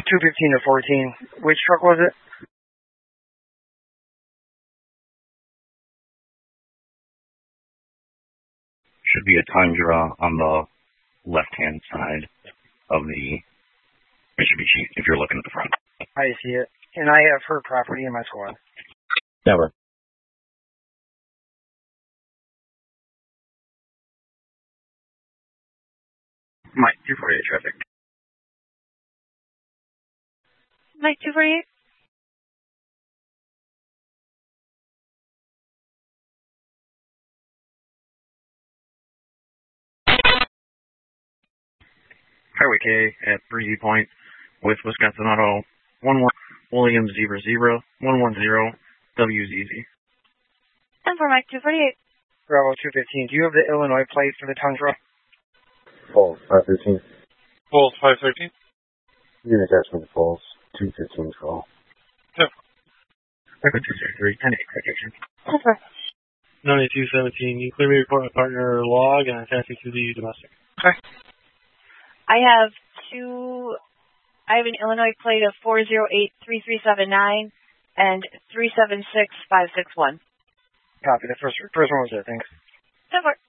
215 to 14. Which truck was it? Should be a Tundra on the left-hand side of the Mitsubishi, if you're looking at the front. I see it. And I have her property in my squad. Never. Mike, 248 traffic. Mike 248. Highway K at Breezy Point with Wisconsin Auto 11 Williams 00110 WZZ. And for Mike 248. Bravo 215. Do you have the Illinois plate for the Tundra? Falls 513. Falls 513. Unit attachment Falls 215 call. Yep. Record 203, 10 quotation. Over. 9217. You clearly report my partner log and attach it to the domestic. Okay. I have an Illinois plate of 4083379 and 376561. Copy. The first one was there. Thanks. Over.